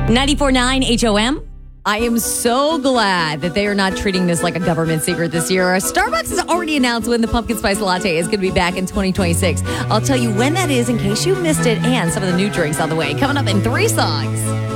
94.9 HOM. I am so glad that they are not treating this like a government secret this year. Starbucks has already announced when the pumpkin spice latte is going to be back in 2026. I'll tell you when that is in case you missed it, and some of the new drinks on the way. Coming up in 3 songs.